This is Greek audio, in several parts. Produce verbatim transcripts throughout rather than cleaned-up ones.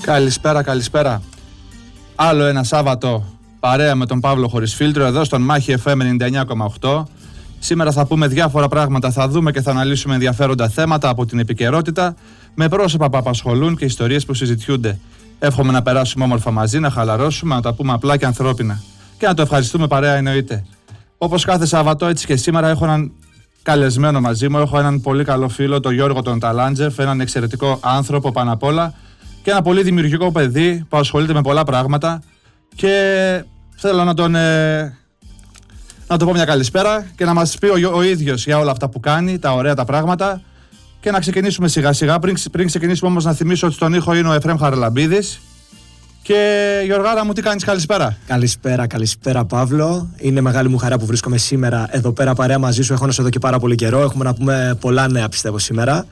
Καλησπέρα, καλησπέρα. Άλλο ένα Σάββατο παρέα με τον Παύλο χωρίς φίλτρο εδώ στον Μάχη εφ εμ ενενήντα εννιά κόμμα οκτώ. Σήμερα θα πούμε διάφορα πράγματα, θα δούμε και θα αναλύσουμε ενδιαφέροντα θέματα από την επικαιρότητα με πρόσωπα που απασχολούν και ιστορίες που συζητιούνται. Εύχομαι να περάσουμε όμορφα μαζί, να χαλαρώσουμε, να τα πούμε απλά και ανθρώπινα. Και να το ευχαριστούμε παρέα εννοείται. Όπως κάθε Σάββατο, έτσι και σήμερα έχω έναν καλεσμένο μαζί μου. Έχω έναν πολύ καλό φίλο, τον Γιώργο τον Ταλάντζεφ, έναν εξαιρετικό άνθρωπο πάνω απ' όλα και ένα πολύ δημιουργικό παιδί που ασχολείται με πολλά πράγματα. Και θέλω να τον. Ε, να του πω μια καλησπέρα και να μας πει ο, ο ίδιος για όλα αυτά που κάνει, τα ωραία τα πράγματα. Και να ξεκινήσουμε σιγά σιγά. Πριν, πριν ξεκινήσουμε όμως να θυμίσω ότι στον ήχο είναι ο Εφραίμ Χαραλαμπίδης. Και Γιωργάρα μου, τι κάνεις, καλησπέρα. Καλησπέρα, καλησπέρα Παύλο. Είναι μεγάλη μου χαρά που βρίσκομαι σήμερα εδώ πέρα παρέα μαζί σου. Έχω να σε δω και πάρα πολύ καιρό. Έχουμε να πούμε πολλά νέα πιστεύω σήμερα.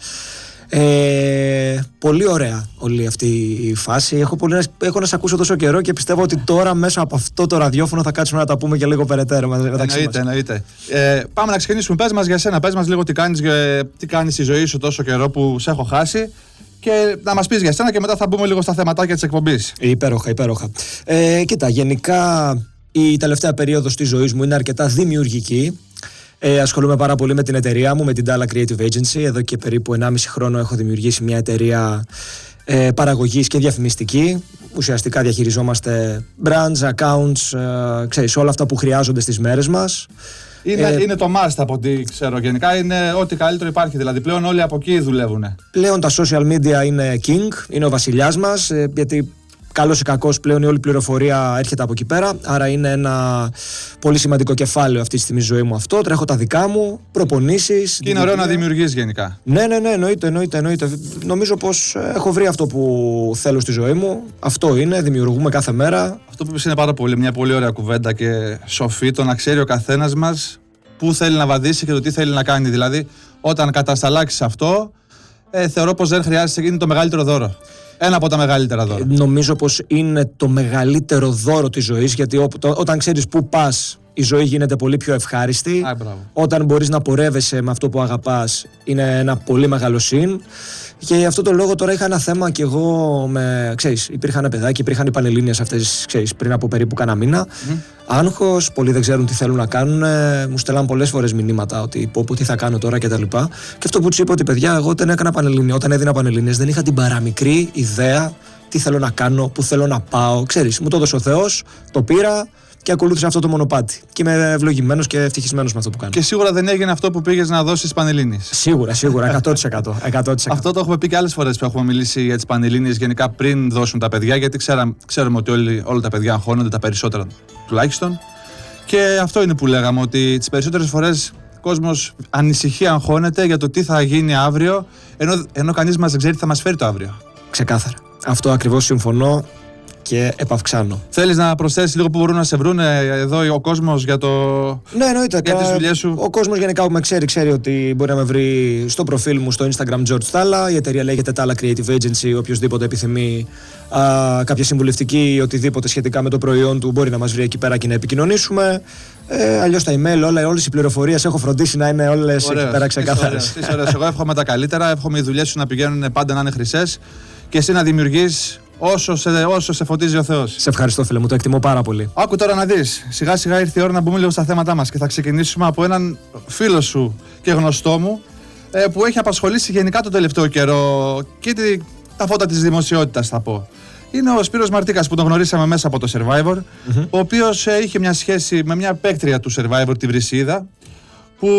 Ε, πολύ ωραία όλη αυτή η φάση. Έχω, πολύ, έχω να σε ακούσω τόσο καιρό και πιστεύω ότι τώρα μέσα από αυτό το ραδιόφωνο θα κάτσουμε να τα πούμε και λίγο περαιτέρω. Εννοείται, εννοείται. Ε, πάμε να ξεκινήσουμε. Πες μας για σένα, πες μας λίγο τι κάνεις, τι κάνεις στη ζωή σου τόσο καιρό που σε έχω χάσει. Και να μας πεις για σένα και μετά θα μπούμε λίγο στα θεματάκια της εκπομπής. Υπέροχα, υπέροχα. Ε, κοίτα, γενικά η τελευταία περίοδος της ζωής μου είναι αρκετά δημιουργική. Ε, ασχολούμαι πάρα πολύ με την εταιρεία μου, με την Dalla Creative Agency. Εδώ και περίπου ενάμιση χρόνο έχω δημιουργήσει μια εταιρεία ε, παραγωγής και διαφημιστική. Ουσιαστικά διαχειριζόμαστε brands, accounts, ε, ξέρεις, όλα αυτά που χρειάζονται στις μέρες μας. Είναι, ε, είναι το must από ό,τι ξέρω γενικά, είναι ό,τι καλύτερο υπάρχει, δηλαδή πλέον όλοι από εκεί δουλεύουν. Πλέον τα social media είναι king, είναι ο βασιλιάς μας, ε, γιατί καλώς ή κακώς πλέον η όλη πληροφορία έρχεται από εκεί πέρα, άρα είναι ένα πολύ σημαντικό κεφάλαιο αυτή τη στιγμή ζωή μου αυτό. Τρέχω τα δικά μου, προπονήσεις. Και είναι ωραίο να δημιουργείς γενικά. Ναι, ναι, ναι, εννοείται, εννοείται, εννοείται. Νομίζω πως έχω βρει αυτό που θέλω στη ζωή μου. Αυτό είναι, δημιουργούμε κάθε μέρα. Αυτό που είπες είναι πάρα πολύ, μια πολύ ωραία κουβέντα και σοφή, το να ξέρει ο καθένας μας πού θέλει να βαδίσει και το τι θέλει να κάνει. Δηλαδή, όταν κατασταλάξεις αυτό, ε, θεωρώ πως δεν χρειάζεται, είναι το μεγαλύτερο δώρο. Ένα από τα μεγαλύτερα δώρα. Νομίζω πως είναι το μεγαλύτερο δώρο της ζωής, γιατί ό, το, όταν ξέρεις πού πας, η ζωή γίνεται πολύ πιο ευχάριστη. Α, όταν μπορείς να πορεύεσαι με αυτό που αγαπάς, είναι ένα πολύ μεγάλο συν. Και γι' αυτό το λόγο τώρα είχα ένα θέμα και εγώ με, ξέρεις, υπήρχαν παιδάκια, υπήρχαν οι πανελλήνιες αυτές, ξέρεις, πριν από περίπου κάνα μήνα. Mm. Άγχος, πολλοί δεν ξέρουν τι θέλουν να κάνουν. Μου στέλναν πολλές φορές μηνύματα ότι πω, πω τι θα κάνω τώρα κτλ. Και, και αυτό που τους είπα ότι παιδιά, εγώ όταν έκανα πανελλήνια, όταν έδινα πανελλήνιες, δεν είχα την παραμικρή ιδέα τι θέλω να κάνω, πού θέλω να πάω. Ξέρεις, μου το έδωσε ο Θεός, το πήρα. Και ακολούθησα αυτό το μονοπάτι. Και είμαι ευλογημένος και ευτυχισμένος με αυτό που κάνω. Και σίγουρα δεν έγινε αυτό που πήγες να δώσεις Πανελλήνιες. Σίγουρα, σίγουρα, εκατό τοις εκατό. εκατό τοις εκατό. Αυτό το έχουμε πει και άλλες φορές που έχουμε μιλήσει για τις Πανελλήνιες γενικά πριν δώσουν τα παιδιά. Γιατί ξέρα, ξέρουμε ότι όλοι, όλα τα παιδιά αγχώνονται, τα περισσότερα τουλάχιστον. Και αυτό είναι που λέγαμε, ότι τις περισσότερες φορές ο κόσμος ανησυχεί, αγχώνεται για το τι θα γίνει αύριο, ενώ, ενώ κανείς μας δεν ξέρει τι θα μας φέρει το αύριο. Ξεκάθαρα. Αυτό ακριβώς συμφωνώ. Και επαυξάνω. Θέλεις να προσθέσεις λίγο που μπορούν να σε βρουν εδώ ο κόσμος για, το... ναι, εννοείται, για τις δουλειές σου? Ο κόσμος γενικά που με ξέρει, ξέρει ότι μπορεί να με βρει στο προφίλ μου στο Instagram George Talla. Η εταιρεία λέγεται Talla Creative Agency. Οποιοςδήποτε επιθυμεί α, κάποια συμβουλευτική ή οτιδήποτε σχετικά με το προϊόν του μπορεί να μας βρει εκεί πέρα και να επικοινωνήσουμε. Ε, αλλιώς τα email, όλα, όλες οι πληροφορίες έχω φροντίσει να είναι όλες εκεί πέρα ξεκάθαρες. Εγώ εύχομαι τα καλύτερα. Εύχομαι οι δουλειές σου να πηγαίνουν πάντα να είναι χρυσές και εσύ να δημιουργείς όσο σε, όσο σε φωτίζει ο Θεός. Σε ευχαριστώ φίλε μου, το εκτιμώ πάρα πολύ. Άκου τώρα να δεις, σιγά σιγά ήρθε η ώρα να μπούμε λίγο στα θέματά μας και θα ξεκινήσουμε από έναν φίλο σου και γνωστό μου ε, που έχει απασχολήσει γενικά το τελευταίο καιρό και τη, τα φώτα της δημοσιότητας θα πω. Είναι ο Σπύρος Μαρτίκας που τον γνωρίσαμε μέσα από το Survivor, mm-hmm. ο οποίος ε, είχε μια σχέση με μια παίκτρια του Survivor, τη Βρυσίδα, που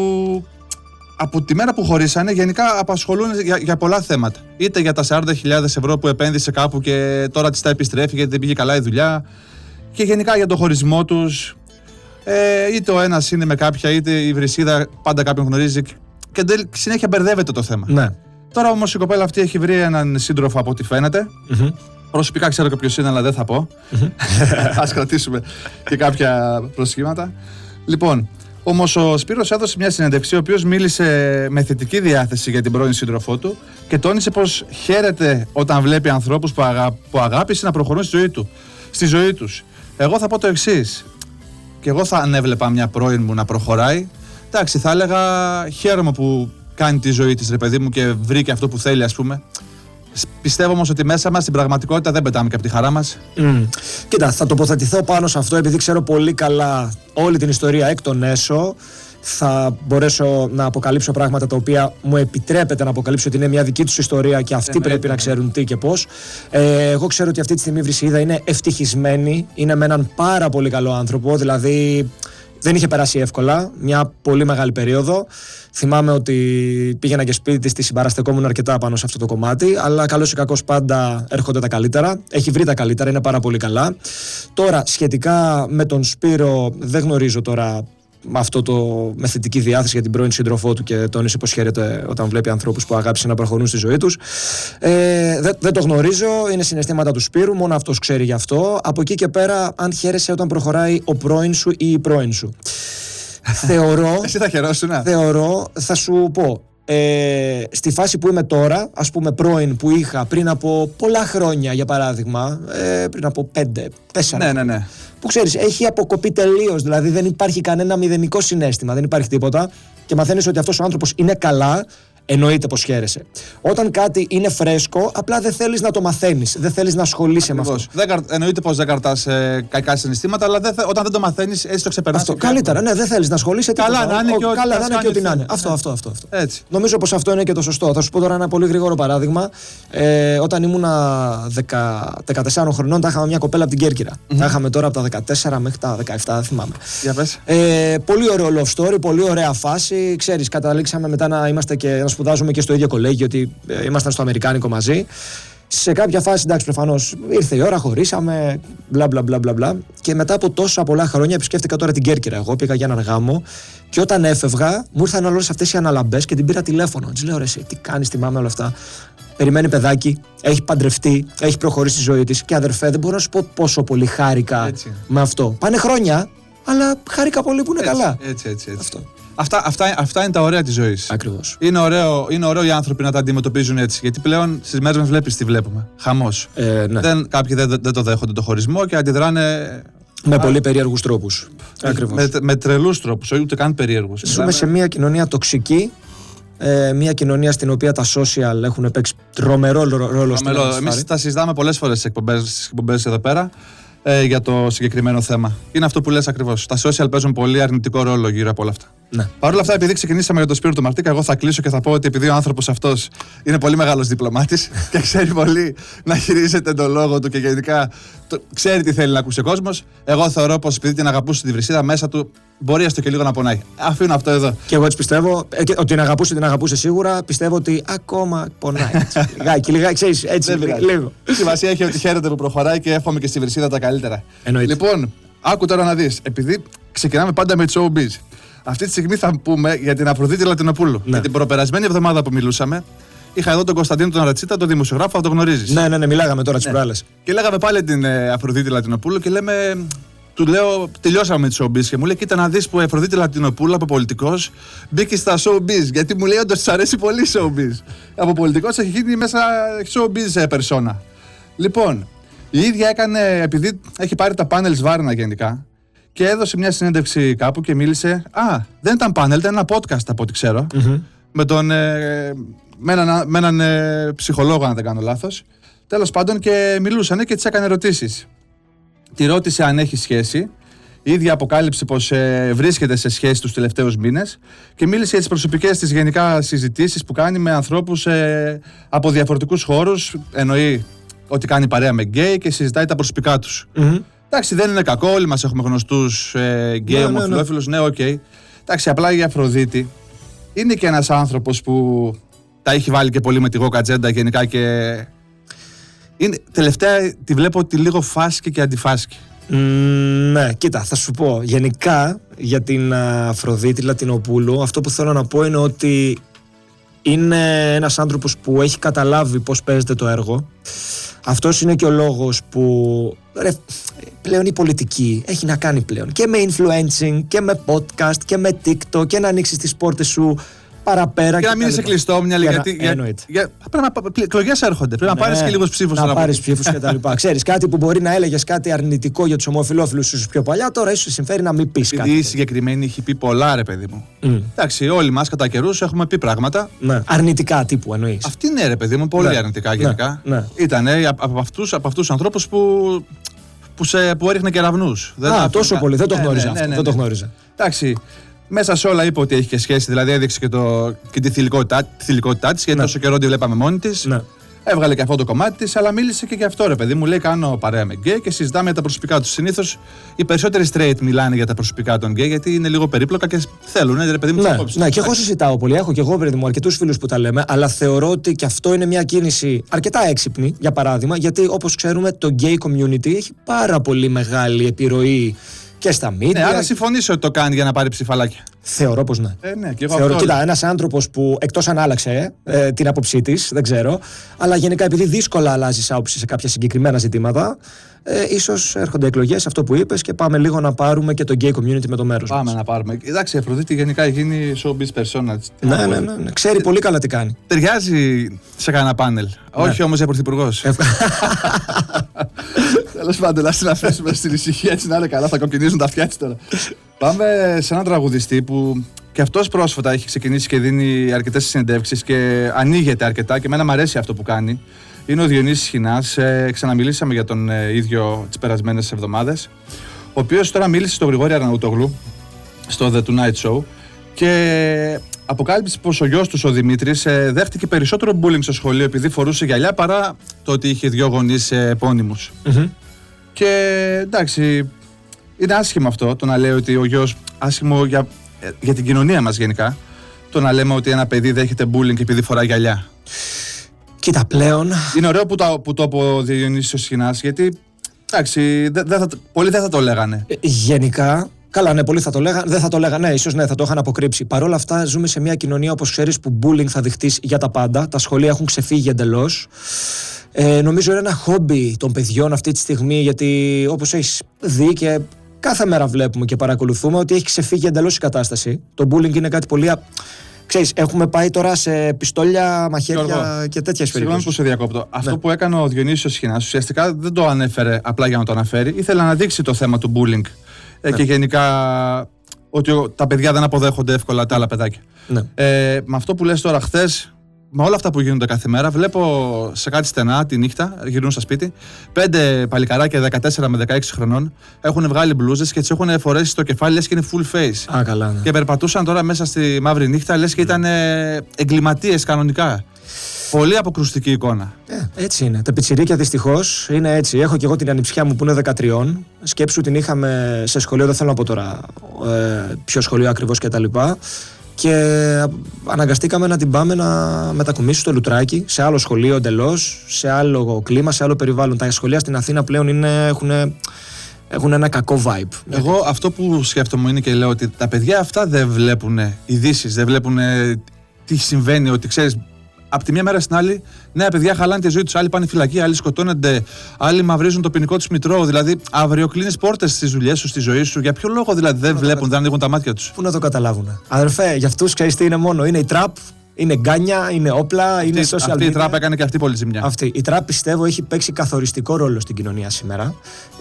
από τη μέρα που χωρίσανε γενικά απασχολούν για, για πολλά θέματα. Είτε για τα σαράντα χιλιάδες ευρώ που επένδυσε κάπου και τώρα της τα επιστρέφει γιατί δεν πήγε καλά η δουλειά, και γενικά για το χωρισμό τους. Ε, είτε ο ένας είναι με κάποια, είτε η Βρυσίδα πάντα κάποιον γνωρίζει και συνέχεια μπερδεύεται το θέμα. Ναι. Τώρα όμως η κοπέλα αυτή έχει βρει έναν σύντροφο από ό,τι φαίνεται. Mm-hmm. Προσωπικά ξέρω και ποιος είναι, αλλά δεν θα πω. Mm-hmm. Ας κρατήσουμε και κάποια προσχήματα. Λοιπόν, όμως ο Σπύρος έδωσε μια συνέντευξη, ο οποίος μίλησε με θετική διάθεση για την πρώην σύντροφό του και τόνισε πως χαίρεται όταν βλέπει ανθρώπους που, αγα... που αγάπησε να προχωρούν στη ζωή του, στη ζωή τους. Εγώ θα πω το εξής. Και εγώ θα ανέβλεπα μια πρώην μου να προχωράει. Εντάξει, θα έλεγα χαίρομαι που κάνει τη ζωή της, ρε παιδί μου, και βρήκε αυτό που θέλει, ας πούμε. Πιστεύω όμως ότι μέσα μας στην πραγματικότητα δεν πετάμε και από τη χαρά μας. Mm. Κοίτα, θα τοποθετηθώ πάνω σε αυτό επειδή ξέρω πολύ καλά όλη την ιστορία εκ των έσω. Θα μπορέσω να αποκαλύψω πράγματα τα οποία μου επιτρέπεται να αποκαλύψω ότι είναι μια δική τους ιστορία και αυτοί ναι, πρέπει ναι. να ξέρουν τι και πώς. Ε, εγώ ξέρω ότι αυτή τη στιγμή η Βρυσίδα είναι ευτυχισμένη, είναι με έναν πάρα πολύ καλό άνθρωπο, δηλαδή δεν είχε περάσει εύκολα, μια πολύ μεγάλη περίοδο. Θυμάμαι ότι πήγαινα και σπίτι της, τη συμπαραστεκόμουν αρκετά πάνω σε αυτό το κομμάτι, αλλά καλώς ή κακώς πάντα έρχονται τα καλύτερα. Έχει βρει τα καλύτερα, είναι πάρα πολύ καλά. Τώρα, σχετικά με τον Σπύρο, δεν γνωρίζω τώρα με αυτό το με θετική διάθεση για την πρώην σύντροφό του και τον υποσχέρεται όταν βλέπει ανθρώπους που αγάπησε να προχωρούν στη ζωή τους. Ε, δεν, δεν το γνωρίζω, είναι συναισθήματα του Σπύρου, μόνο αυτός ξέρει γι' αυτό. Από εκεί και πέρα, αν χαίρεσαι όταν προχωράει ο πρώην σου ή η πρώην σου. Θεωρώ. Εσύ θα χαιρόσουν, ναι. Θεωρώ, θα σου πω. Ε, στη φάση που είμαι τώρα, ας πούμε πρώην που είχα πριν από πολλά χρόνια, για παράδειγμα, ε, πριν από πέντε, τέσσερα. Ναι, ναι, ναι. Που ξέρεις, έχει αποκοπεί τελείως. Δηλαδή δεν υπάρχει κανένα μηδενικό συναίσθημα, δεν υπάρχει τίποτα. Και μαθαίνεις ότι αυτός ο άνθρωπος είναι καλά, εννοείται πως χαίρεσαι. Όταν κάτι είναι φρέσκο, απλά δεν θέλεις να το μαθαίνεις, δεν θέλεις να ασχολείσαι με αυτό. Δεν, εννοείται πως δεν καρτάς ε, κακά συναισθήματα, αλλά δεν, όταν δεν το μαθαίνεις, έτσι το ξεπερνάς. Αυτό, καλύτερα, ναι, δεν θέλεις να ασχολείσαι. Καλά τίποτα. να είναι και, ο, καλά, να είναι και ό,τι να είναι. Αυτό, αυτό, αυτό, αυτό, αυτό. Έτσι. Νομίζω πως αυτό είναι και το σωστό. Θα σου πω τώρα ένα πολύ γρήγορο παράδειγμα. Ε, όταν ήμουνα δεκατέσσερα χρονών, τα είχαμε μια κοπέλα από την Κέρκυρα. Mm-hmm. Τα είχαμε τώρα από τα δεκατέσσερα μέχρι τα δεκαεπτά, δεν θυμάμαι. Για πες. Ε, πολύ ωραίο love story, πολύ ωραία φάση. Ξέρεις, καταλήξαμε μετά να είμαστε και να σπουδάζουμε και στο ίδιο κολέγιο, ότι ε, ήμασταν στο Αμερικάνικο μαζί. Σε κάποια φάση, εντάξει, προφανώς ήρθε η ώρα, χωρίσαμε, μπλα μπλα μπλα μπλα μπλα. Και μετά από τόσα πολλά χρόνια επισκέφτηκα τώρα την Κέρκυρα. Εγώ πήγα για έναν γάμο και όταν έφευγα, μου ήρθαν όλες αυτές οι αναλαμπές και την πήρα τηλέφωνο. Της λέω: ρε, εσύ, τι κάνεις, θυμάμαι όλα αυτά. Περιμένει παιδάκι, έχει παντρευτεί, έχει προχωρήσει στη ζωή της. Και αδερφέ, δεν μπορώ να σου πω πόσο πολύ χάρηκα έτσι με αυτό. Πάνε χρόνια, αλλά χάρηκα πολύ που είναι έτσι, καλά. Έτσι, έτσι, έτσι. Αυτό. Αυτά, αυτά, αυτά είναι τα ωραία της ζωής. Ακριβώς. Είναι ωραίο, είναι ωραίο οι άνθρωποι να τα αντιμετωπίζουν έτσι. Γιατί πλέον στις μέρες μας βλέπεις τι βλέπουμε. Χαμός. Ε, ναι. δεν, κάποιοι δεν, δεν το δέχονται το χωρισμό και αντιδράνε. Με α, πολύ περίεργους τρόπους. Ακριβώς. Με, με τρελούς τρόπους, όχι ούτε καν περίεργους. Ζούμε δηλαδή σε μια κοινωνία τοξική. Ε, μια κοινωνία στην οποία τα social έχουν παίξει τρομερό ρόλο στην Ελλάδα. Εμείς τα συζητάμε πολλές φορές στις εκπομπές, εκπομπές εδώ πέρα. Ε, για το συγκεκριμένο θέμα. Είναι αυτό που λες ακριβώς. Τα social παίζουν πολύ αρνητικό ρόλο γύρω από όλα αυτά. Ναι. Παρ' όλα αυτά, επειδή ξεκινήσαμε για τον Σπύρο του Μαρτίκα, εγώ θα κλείσω και θα πω ότι επειδή ο άνθρωπος αυτός είναι πολύ μεγάλος διπλωμάτης και ξέρει πολύ να χειρίζεται τον λόγο του και γενικά το, ξέρει τι θέλει να ακούσει ο κόσμος, εγώ θεωρώ πως επειδή την αγαπούσε τη Βρυσίδα μέσα του, μπορεί έστω και λίγο να πονάει. Αφήνω αυτό εδώ. Και εγώ έτσι πιστεύω. Ε, ότι την αγαπούσε, την αγαπούσε σίγουρα. Πιστεύω ότι ακόμα πονάει. Λιγάκι, λιγάκι, ξέρεις, έτσι λίγο. Σημασία έχει ότι χαίρεται που προχωράει και εύχομαι και στη Βρυσίδα τα καλύτερα. Εννοείται. Λοιπόν, άκου τώρα να δεις. Επειδή ξεκινάμε πάντα με showbiz. Αυτή τη στιγμή θα πούμε για την Αφροδίτη Λατινοπούλου. Ναι. Για την προπερασμένη εβδομάδα που μιλούσαμε, είχα εδώ τον Κωνσταντίνο τον Ρατσίτα, τον δημοσιογράφο, θα τον γνωρίζεις. Ναι, ναι, ναι, μιλάγαμε τώρα τις ναι. προάλλες. Και λέγαμε πάλι την ε, Αφροδίτη Λατινοπούλου και λέμε. Του λέω, τελειώσαμε με τη showbiz και μου λέει: κοίτα να δεις που η Αφροδίτη Λατινοπούλου από πολιτικός μπήκε στα showbiz. Γιατί μου λέει όντως της αρέσει πολύ showbiz. Από πολιτικός έχει γίνει μέσα showbiz persona. Λοιπόν, η ίδια έκανε, επειδή έχει πάρει τα πάνελ Βάρνα γενικά, και έδωσε μια συνέντευξη κάπου και μίλησε. Α, δεν ήταν πάνελ, ήταν ένα podcast από ό,τι ξέρω. Mm-hmm. Με, τον, ε, με έναν, με έναν ε, ψυχολόγο, αν δεν κάνω λάθος. Τέλος πάντων, και μιλούσαν και της έκανε ερωτήσεις. Τη ρώτησε αν έχει σχέση. Η ίδια αποκάλυψε πως ε, βρίσκεται σε σχέση τους τελευταίους μήνες και μίλησε για τις προσωπικές της γενικά συζητήσεις που κάνει με ανθρώπους ε, από διαφορετικούς χώρους. Εννοεί ότι κάνει παρέα με γκέι και συζητάει τα προσωπικά τους. Mm-hmm. Εντάξει, δεν είναι κακό, όλοι μας έχουμε γνωστούς ε, γκέι, ναι, ομοφυλόφιλους, ναι, οκ. Ναι, okay. Εντάξει, απλά η Αφροδίτη είναι και ένας άνθρωπος που τα έχει βάλει και πολύ με τη γόκα ατζέντα γενικά και. Είναι, τελευταία τη βλέπω ότι λίγο φάσκει και αντιφάσκει. Mm, ναι, κοίτα, θα σου πω. Γενικά για την Αφροδίτη Λατινοπούλου, αυτό που θέλω να πω είναι ότι είναι ένας άνθρωπος που έχει καταλάβει πώς παίζεται το έργο. Αυτός είναι και ο λόγος που ρε, πλέον η πολιτική έχει να κάνει πλέον και με influencing και με podcast και με TikTok και να ανοίξεις τις πόρτες σου παραπέρα. Και να μην είσαι κλειστόμυαλη, γιατί. Εκλογές έρχονται. Πρέπει να πάρεις και λίγους ψήφους. Να πάρεις ψήφους και τα λοιπά. Ξέρεις, κάτι που μπορεί να έλεγες κάτι αρνητικό για τους ομοφυλόφιλους ίσως πιο παλιά, τώρα ίσως συμφέρει να μην πεις κάτι. Η συγκεκριμένη έχει πει πολλά, ρε παιδί μου. Mm. Εντάξει, όλοι μας κατά καιρούς έχουμε πει πράγματα. Ναι. Αρνητικά τύπου εννοείς. Αυτή είναι, ρε παιδί μου, πολύ ναι. αρνητικά γενικά. Ναι. Ναι. Ήταν από αυτούς τους ανθρώπους που. Που, σε, που έριχνε κεραυνούς. Α, τόσο πολύ, δεν το γνώριζα αυτό. Δεν το γνώριζα. Εντάξει. Μέσα σε όλα είπε ότι έχει και σχέση, δηλαδή έδειξε και, το, και τη θηλυκότητά, τη θηλυκότητά της, γιατί ναι. τόσο καιρό τη βλέπαμε μόνη της. Ναι. Έβγαλε και αυτό το κομμάτι της, αλλά μίλησε και για αυτό, ρε παιδί μου. Λέει: κάνω παρέα με γκέι και συζητάμε για τα προσωπικά του. Συνήθως οι περισσότεροι straight μιλάνε για τα προσωπικά των γκέι, γιατί είναι λίγο περίπλοκα και θέλουν, ρε παιδί μου, ναι, απόψεις. Ναι, και εγώ συζητάω πολύ. Έχω και εγώ, παιδί μου, αρκετούς φίλους που τα λέμε, αλλά θεωρώ ότι και αυτό είναι μια κίνηση αρκετά έξυπνη, για παράδειγμα, γιατί όπως ξέρουμε, το γκέι community έχει πάρα πολύ μεγάλη επιρροή. Και στα media. Ναι, άρα συμφωνήσω ότι το κάνει για να πάρει ψηφαλάκια. Θεωρώ πως ναι. Ε, ναι και εγώ Θεωρώ, αυτό κοίτα, ένας άνθρωπος που εκτός αν άλλαξε ε, την άποψή της, δεν ξέρω, αλλά γενικά επειδή δύσκολα αλλάζεις άποψη σε κάποια συγκεκριμένα ζητήματα, ε, ίσως έρχονται εκλογές, αυτό που είπες, και πάμε λίγο να πάρουμε και το gay community με το μέρος Πάμε μας. να πάρουμε. Εντάξει, η Αφροδίτη γενικά γίνει showbiz persona. Ναι, ναι, ναι, ναι. Ξέρει πολύ καλά τι κάνει. Ταιριάζει σε κανένα πάνελ. Ναι. Όχι όμως για πρωθυπουργός. Τέλος πάντων, ας την αφήσουμε στην ησυχία, έτσι να είναι καλά, θα κοκκινίζουν τα αυτιά της τώρα. Πάμε σε έναν τραγουδιστή που και αυτός πρόσφατα έχει ξεκινήσει και δίνει αρκετές συνεντεύξεις και ανοίγεται αρκετά και εμένα μου αρέσει αυτό που κάνει. Είναι ο Διονύσης Χινάς, ε, ξαναμιλήσαμε για τον ε, ίδιο τις περασμένες εβδομάδες, ο οποίος τώρα μίλησε στον Γρηγόρη Αρναούτογλου στο The Tonight Show και αποκάλυψε πως ο γιος τους, ο Δημήτρης, ε, δέχτηκε περισσότερο bullying στο σχολείο επειδή φορούσε γυαλιά παρά το ότι είχε δύο γονείς ε, επώνυμους. Mm-hmm. Και εντάξει, είναι άσχημο αυτό το να λέει ότι ο γιος, άσχημο για, για την κοινωνία μας γενικά, το να λέμε ότι ένα παιδί δέχεται bullying επειδή φοράει γυαλιά. Κοίτα, πλέον. Είναι ωραίο που το, που το είπε ο Διονύσης Χινάς, γιατί εντάξει, δε, δε θα, πολλοί δεν θα το λέγανε. Ε, γενικά, καλά, ναι, πολλοί θα το λέγανε, δεν θα το λέγανε, ναι, ίσως ναι, θα το είχαν αποκρύψει. Παρ' όλα αυτά, ζούμε σε μια κοινωνία, όπως ξέρεις, που bullying θα δεχτείς για τα πάντα. Τα σχολεία έχουν ξεφύγει εντελώς. Ε, νομίζω είναι ένα χόμπι των παιδιών αυτή τη στιγμή, γιατί όπως έχεις δει και κάθε μέρα βλέπουμε και παρακολουθούμε ότι έχει ξεφύγει εντελώς η κατάσταση. Το bullying είναι κάτι πολύ. Ξέρεις, έχουμε πάει τώρα σε πιστόλια, μαχαίρια Γιώργο, και τέτοιες περιπτώσεις. Συγγνώμη που σε διακόπτω. Ναι. Αυτό που έκανε ο Διονύσιος Χινάς ουσιαστικά δεν το ανέφερε απλά για να το αναφέρει. Ήθελε να δείξει το θέμα του bullying. Ναι. Και γενικά ότι τα παιδιά δεν αποδέχονται εύκολα τα άλλα παιδάκια. Ναι. Ε, με αυτό που λες τώρα, χθες, με όλα αυτά που γίνονται κάθε μέρα, βλέπω σε κάτι στενά τη νύχτα, γυρνούν στα σπίτι, πέντε παλικαράκια δεκατέσσερα με δεκαέξι χρονών έχουν βγάλει μπλούζες και τις έχουν φορέσει στο κεφάλι, λες και είναι full face. Α, καλά, ναι. Και περπατούσαν τώρα μέσα στη μαύρη νύχτα, λες και ήταν εγκληματίες κανονικά. Πολύ αποκρουστική εικόνα. Ε, έτσι είναι. Τα πιτσιρίκια δυστυχώς είναι έτσι. Έχω και εγώ την ανιψιά μου που είναι δεκατρία. Σκέψου την είχαμε σε σχολείο, δεν θέλω να πω τώρα ε, ποιο σχολείο ακριβώς κτλ. Και αναγκαστήκαμε να την πάμε να μετακομίσει στο Λουτράκι, σε άλλο σχολείο εντελώς, σε άλλο κλίμα, σε άλλο περιβάλλον. Τα σχολεία στην Αθήνα πλέον είναι, έχουν, έχουν ένα κακό vibe. Εγώ αυτό που σκέφτομαι είναι και λέω ότι τα παιδιά αυτά δεν βλέπουν ειδήσεις, δεν βλέπουν τι συμβαίνει, ότι ξέρεις. Από τη μία μέρα στην άλλη, νέα παιδιά χαλάνε τη ζωή τους. Άλλοι πάνε φυλακή, άλλοι σκοτώνονται, άλλοι μαυρίζουν το ποινικό τους μητρό. Δηλαδή, αύριο κλείνεις πόρτες στις δουλειές σου, στη ζωή σου. Για ποιο λόγο δηλαδή δεν βλέπουν, κατα... δεν ανοίγουν τα μάτια τους. Πού να το καταλάβουν. Αδερφέ, για αυτούς ξέρεις τι είναι μόνο. Είναι η τραπ, είναι γκάνια, είναι όπλα, αυτή, είναι social media. Αυτή η τραπ έκανε και αυτή πολύ ζημιά. Αυτή. Η τραπ πιστεύω έχει παίξει καθοριστικό ρόλο στην κοινωνία σήμερα.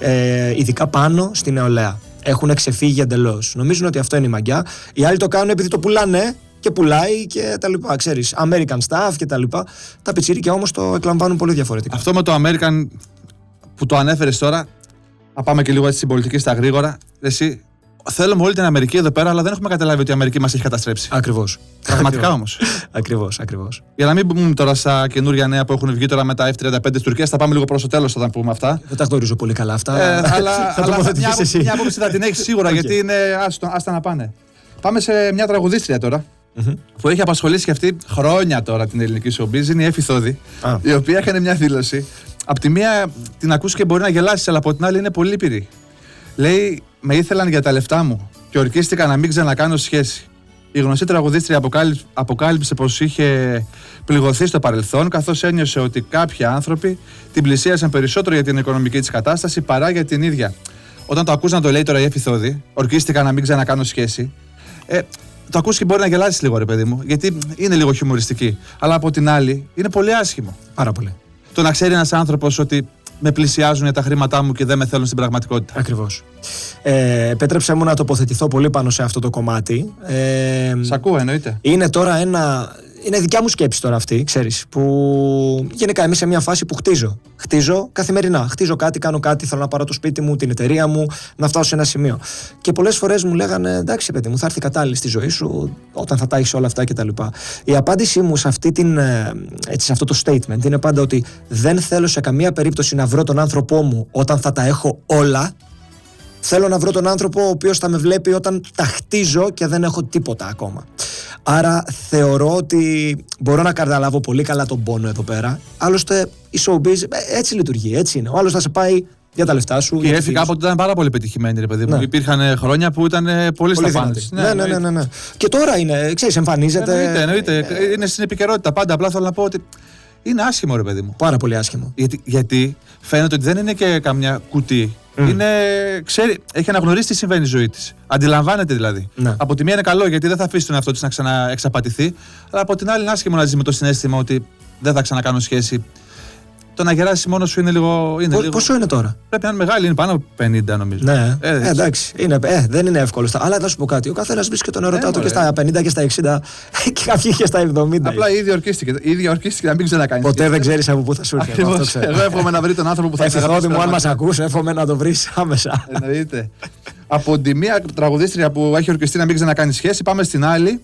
Ε, ειδικά πάνω στη νεολαία. Έχουν ξεφύγει εντελώς. Νομίζουν ότι αυτό είναι η μαγιά. Οι άλλοι το κάνουν επειδή το πουλάνε. Και πουλάει και τα λοιπά, ξέρεις, American stuff και τα λοιπά. Τα πιτσιρίκια όμως το εκλαμβάνουν πολύ διαφορετικά. Αυτό με το American που το ανέφερες τώρα, να πάμε και λίγο έτσι στην πολιτική στα γρήγορα. Εσύ, θέλουμε όλη την Αμερική εδώ πέρα, αλλά δεν έχουμε καταλάβει ότι η Αμερική μας έχει καταστρέψει. Ακριβώς. Πραγματικά όμως. Ακριβώς, ακριβώς. Για να μην πούμε τώρα στα καινούργια νέα που έχουν βγει τώρα με τα εφ τριάντα πέντε της Τουρκίας, θα πάμε λίγο προς το τέλος όταν πούμε αυτά. Δεν τα γνωρίζω πολύ καλά αυτά. Ε, αλλά αλλά μια, μια άποψη θα την έχει σίγουρα, okay. Γιατί είναι άστο, άστα να πάνε. Πάμε σε μια τραγουδίστρια τώρα. Mm-hmm. Που έχει απασχολήσει και αυτή χρόνια τώρα την ελληνική showbiz, είναι η Έφη Θόδη, ah. η οποία έκανε μια δήλωση. Απ' τη μία την ακούς και μπορεί να γελάσεις, αλλά από την άλλη είναι πολύ λύπηρη. Λέει: με ήθελαν για τα λεφτά μου και ορκίστηκα να μην ξανακάνω σχέση. Η γνωστή τραγουδίστρια αποκάλυψε, αποκάλυψε πως είχε πληγωθεί στο παρελθόν, καθώς ένιωσε ότι κάποιοι άνθρωποι την πλησίασαν περισσότερο για την οικονομική της κατάσταση παρά για την ίδια. Όταν το ακούς να το λέει τώρα η Έφη Θόδη, ορκίστηκα να μην ξανακάνω σχέση. Ε, το ακούς και μπορεί να γελάσει λίγο, ρε παιδί μου, γιατί είναι λίγο χιουμοριστική. Αλλά από την άλλη είναι πολύ άσχημο. Πάρα πολύ. Το να ξέρει ένας άνθρωπος ότι με πλησιάζουν για τα χρήματά μου και δεν με θέλουν στην πραγματικότητα. Ακριβώς. Ε, επέτρεψέ μου να τοποθετηθώ πολύ πάνω σε αυτό το κομμάτι. Ε, Σ' ακούω, εννοείται. Είναι τώρα ένα. Είναι δικιά μου σκέψη τώρα αυτή, ξέρεις, που γενικά είμαι σε μια φάση που χτίζω. Χτίζω καθημερινά. Χτίζω κάτι, κάνω κάτι, θέλω να πάρω το σπίτι μου, την εταιρεία μου, να φτάσω σε ένα σημείο. Και πολλές φορές μου λέγανε, εντάξει παιδί μου, θα έρθει κατάλληλη στη ζωή σου όταν θα τα έχεις όλα αυτά κτλ. Η απάντησή μου σε, αυτή την, έτσι, σε αυτό το statement είναι πάντα ότι δεν θέλω σε καμία περίπτωση να βρω τον άνθρωπό μου όταν θα τα έχω όλα. Θέλω να βρω τον άνθρωπο ο οποίος θα με βλέπει όταν τα χτίζω και δεν έχω τίποτα ακόμα. Άρα θεωρώ ότι μπορώ να καταλάβω πολύ καλά τον πόνο εδώ πέρα. Άλλωστε η showbiz έτσι λειτουργεί, έτσι είναι. Ο άλλος θα σε πάει για τα λεφτά σου. Και η Εφη κάποτε ήταν πάρα πολύ πετυχημένη, ρε παιδί μου. Ναι. Υπήρχαν χρόνια που ήταν πολύ στα πάντα. Ναι, ναι, ναι, ναι, ναι. Και τώρα είναι, ξέρεις, εμφανίζεται. Εννοείται, εννοείται. Ε, είναι στην επικαιρότητα πάντα. Απλά θέλω να πω ότι είναι άσχημο, ρε παιδί μου. Πάρα πολύ άσχημο. Γιατί, γιατί φαίνεται ότι δεν είναι και καμιά κουτί. Mm. Είναι, ξέρει, έχει αναγνωρίσει τι συμβαίνει στη ζωή της. Αντιλαμβάνεται δηλαδή. Ναι. Από τη μία είναι καλό γιατί δεν θα αφήσει τον εαυτό της να ξαναεξαπατηθεί. Αλλά από την άλλη είναι άσχημο να ζει με το συναίσθημα ότι δεν θα ξανακάνω σχέση. Το να γεράσει μόνο σου είναι λίγο. Είναι λίγο... Πόσο είναι τώρα? Πρέπει να είναι μεγάλη, είναι πάνω από πενήντα νομίζω. Ναι, ε, ε, εντάξει. Είναι, ε, δεν είναι εύκολο. Αλλά να σου πω κάτι. Ο καθένας βρίσκει τον ερωτά του και στα πενήντα και στα εξήντα και κάποιοι και στα εβδομήντα. Απλά η ίδια ορκίστηκε. Η ίδια ορκίστηκε να μην ξανακάνει. Ποτέ δεν ξέρει από πού θα σου έρθει. Εγώ εύχομαι να βρει τον άνθρωπο που θα έρθει. Ευθυνόδη μου, αν μας ακούς, εύχομαι να το βρει άμεσα. Εννοείται. Από τη μία τραγουδίστρια που έχει ορκιστεί να μην ξανακάνει σχέση, πάμε στην άλλη.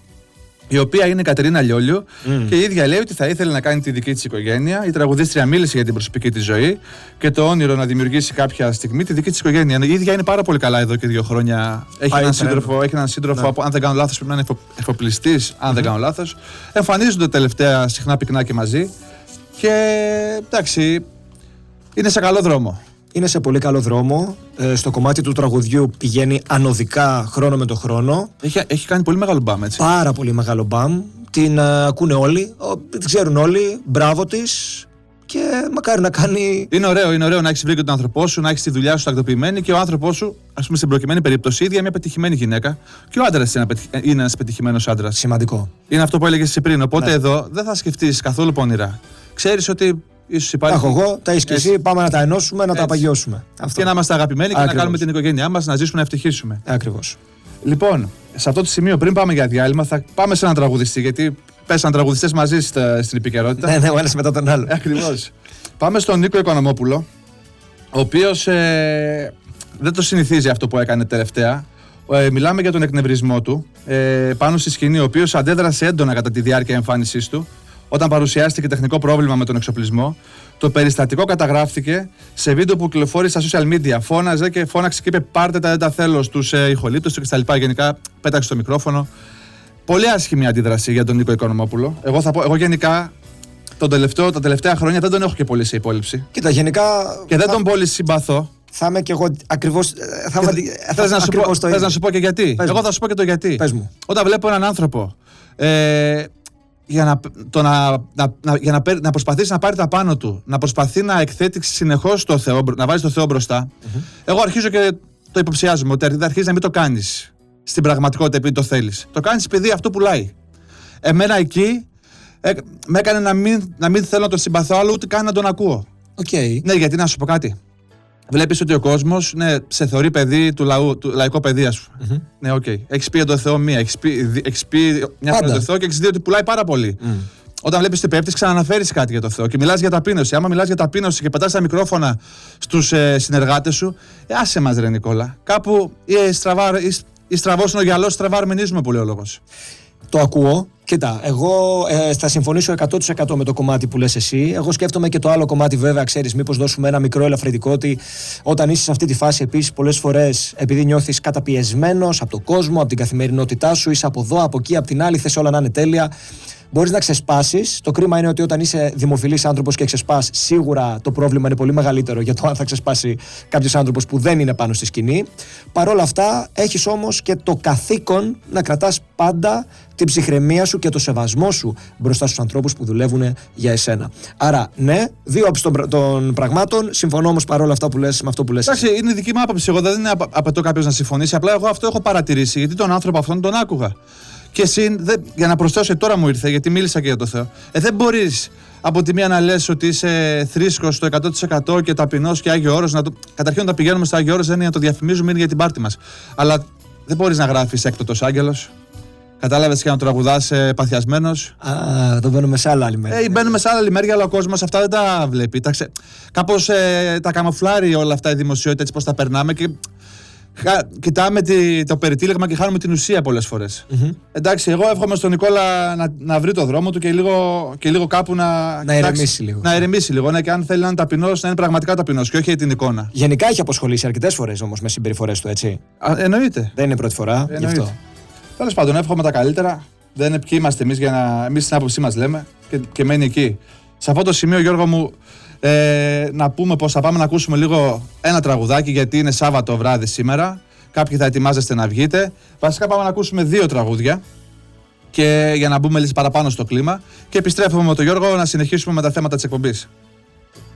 Η οποία είναι η Κατερίνα Λιόλιο mm. και η ίδια λέει ότι θα ήθελε να κάνει τη δική της οικογένεια. Η τραγουδίστρια μίλησε για την προσωπική της ζωή και το όνειρο να δημιουργήσει κάποια στιγμή τη δική της οικογένεια. Η ίδια είναι πάρα πολύ καλά εδώ και δύο χρόνια. Έχει έναν σύντροφο, έχει έναν σύντροφο ναι. από, αν δεν κάνω λάθος, πρέπει να είναι εφοπλιστής, αν mm-hmm. δεν κάνω λάθος. Εμφανίζονται τελευταία συχνά πυκνά και μαζί. Και εντάξει, είναι σε καλό δρόμο. Είναι σε πολύ καλό δρόμο. Ε, στο κομμάτι του τραγουδιού πηγαίνει ανωδικά χρόνο με το χρόνο. Έχει, έχει κάνει πολύ μεγάλο μπαμ, έτσι. Πάρα πολύ μεγάλο μπαμ. Την uh, ακούνε όλοι, την ξέρουν όλοι. Μπράβο της. Και μακάρι να κάνει. Είναι ωραίο, είναι ωραίο να έχεις βρει και τον άνθρωπό σου, να έχεις τη δουλειά σου τακτοποιημένη και ο άνθρωπός σου, ας πούμε στην προκειμένη περίπτωση, ίδια μια πετυχημένη γυναίκα. Και ο άντρας είναι ένας πετυχημένος άντρας. Σημαντικό. Είναι αυτό που έλεγες εσύ πριν. Οπότε ναι. εδώ δεν θα σκεφτείς καθόλου πονηρά. Ξέρεις ότι. Ίσως υπάρχει... Έχω εγώ, τα έχεις και εσύ, πάμε να τα ενώσουμε, να έτσι. τα απαγιώσουμε. Αυτό. Και να είμαστε αγαπημένοι και Ακριβώς. να κάνουμε την οικογένειά μας, να ζήσουμε, να ευτυχίσουμε. Ακριβώς. Λοιπόν, σε αυτό το σημείο, πριν πάμε για διάλειμμα, θα πάμε σε έναν τραγουδιστή, γιατί πέσαν τραγουδιστές μαζί στα, στην επικαιρότητα. Ναι, ναι, ο ένας μετά τον άλλο. Ακριβώς. Πάμε στον Νίκο Οικονομόπουλο, ο οποίος ε, δεν το συνηθίζει αυτό που έκανε τελευταία. Ε, μιλάμε για τον εκνευρισμό του ε, πάνω στη σκηνή, ο οποίος αντέδρασε έντονα κατά τη διάρκεια εμφάνισής του. Όταν παρουσιάστηκε τεχνικό πρόβλημα με τον εξοπλισμό, το περιστατικό καταγράφηκε σε βίντεο που κυκλοφόρησε στα social media. Φώναζε και φώναξε και είπε: πάρτε τα, δεν τα θέλω στους ε, ηχολήπτες του κτλ. Γενικά πέταξε το μικρόφωνο. Πολύ άσχημη αντίδραση για τον Νίκο Οικονομόπουλο. Εγώ θα πω, εγώ γενικά τον τελευταίο, τα τελευταία χρόνια δεν τον έχω και πολύ σε υπόλοιψη. Κοίτα, γενικά. Και δεν θα... τον πολύ συμπαθώ. Θα είμαι και εγώ ακριβώς. Θα είμαι... Θες να, να σου πω και γιατί. Πες εγώ θα σου πω και το γιατί. Πες μου. Όταν βλέπω έναν άνθρωπο. Ε, για να, το να, να, να, για να, να προσπαθήσει να πάρει τα πάνω του, να προσπαθεί να εκθέτει συνεχώς το Θεό, να βάζει το Θεό μπροστά, mm-hmm. εγώ αρχίζω και το υποψιάζομαι ότι αρχίζει να μην το κάνεις στην πραγματικότητα επειδή το θέλεις. Το κάνεις επειδή αυτό πουλάει. Εμένα εκεί ε, με έκανε να μην, να μην θέλω να τον συμπαθώ άλλο ούτε καν να τον ακούω. Okay. Ναι, γιατί να σου πω κάτι. Βλέπεις ότι ο κόσμος ναι, σε θεωρεί παιδί του, λαού, του λαϊκό παιδί, ας πούμε. Mm-hmm. Ναι, οκ. Okay. Έχεις πει για το Θεό μία, έχεις πει, έχεις πει μια φορά το Θεό και έχεις δει ότι πουλάει πάρα πολύ. Mm. Όταν βλέπεις ότι πέφτεις, ξαναναφέρεις κάτι για το Θεό και μιλάς για ταπείνωση. Άμα μιλάς για ταπείνωση και πετάς τα μικρόφωνα στους ε, συνεργάτες σου, ε, άσε μας ρε Νικόλα. Κάπου ή, στραβά, ή, ή στραβός είναι ο γυαλός, στραβά αρμενίζουμε πολύ ο λόγος. Το ακούω. Κοίτα, εγώ ε, θα συμφωνήσω εκατό τοις εκατό με το κομμάτι που λες εσύ. Εγώ σκέφτομαι και το άλλο κομμάτι, βέβαια, ξέρεις, μήπως δώσουμε ένα μικρό ελαφρυντικό ότι όταν είσαι σε αυτή τη φάση, επίσης, πολλές φορές, επειδή νιώθεις καταπιεσμένος από τον κόσμο, από την καθημερινότητά σου, είσαι από εδώ, από εκεί, από την άλλη, θες όλα να είναι τέλεια. Μπορείς να ξεσπάσεις. Το κρίμα είναι ότι όταν είσαι δημοφιλής άνθρωπος και ξεσπάς, σίγουρα το πρόβλημα είναι πολύ μεγαλύτερο για το αν θα ξεσπάσει κάποιος άνθρωπος που δεν είναι πάνω στη σκηνή. Παρ' όλα αυτά, έχεις όμως και το καθήκον να κρατάς πάντα την ψυχραιμία σου και το σεβασμό σου μπροστά στους ανθρώπους που δουλεύουν για εσένα. Άρα, ναι, δύο από των, των πραγμάτων. Συμφωνώ όμως παρόλα αυτά που λες με αυτό που λες. Εντάξει, είναι δική μου άποψη. Εγώ δεν είναι απαιτώ κάποιος να συμφωνήσει. Απλά εγώ αυτό έχω παρατηρήσει γιατί τον άνθρωπο αυτόν τον άκουγα. Και συν, δεν, για να προσθέσω, τώρα μου ήρθε, γιατί μίλησα και για το Θεό. Ε, δεν μπορείς από τη μία να λες ότι είσαι θρήσκος στο εκατό τοις εκατό και ταπεινός και Άγιο Όρος. Το... Καταρχήν, όταν πηγαίνουμε στο Άγιο Όρος δεν είναι να το διαφημίζουμε, είναι για την πάρτη μας. Αλλά δεν μπορείς να γράφεις έκτοτος άγγελος. Κατάλαβες, και να τραγουδάς ε, παθιασμένος. Α, το μπαίνουμε σε άλλα λιμέρια. Ε, μπαίνουμε σε άλλα λιμέρια, αλλά ο κόσμος αυτά δεν τα βλέπει. Τα ξε... Κάπως ε, τα καμουφλάρει όλα αυτά η δημοσιότητα, έτσι πώς τα περνάμε. Και... Κοιτάμε τη, το περιτύλιγμα και χάνουμε την ουσία πολλές φορές. Mm-hmm. Εντάξει, εγώ εύχομαι στον Νικόλα να, να βρει το δρόμο του και λίγο, και λίγο κάπου να. Να ηρεμήσει λίγο. Να ηρεμήσει λίγο. Ναι, και αν θέλει να είναι ταπεινός, να είναι πραγματικά ταπεινός και όχι την εικόνα. Γενικά έχει αποσχολήσει αρκετές φορές όμως με συμπεριφορές του, έτσι. Α, εννοείται. Δεν είναι πρώτη φορά. Γι' αυτό. Τέλος πάντων, εύχομαι τα καλύτερα. Δεν είναι ποιοι είμαστε εμείς για να. Εμείς την άποψή μας λέμε και, και μένει εκεί. Σε αυτό το σημείο, Γιώργο μου, ε, να πούμε πως θα πάμε να ακούσουμε λίγο ένα τραγουδάκι, γιατί είναι Σάββατο βράδυ σήμερα. Κάποιοι θα ετοιμάζεστε να βγείτε. Βασικά πάμε να ακούσουμε δύο τραγούδια και για να μπούμε λίγο παραπάνω στο κλίμα. Και επιστρέφουμε με τον Γιώργο να συνεχίσουμε με τα θέματα της εκπομπής.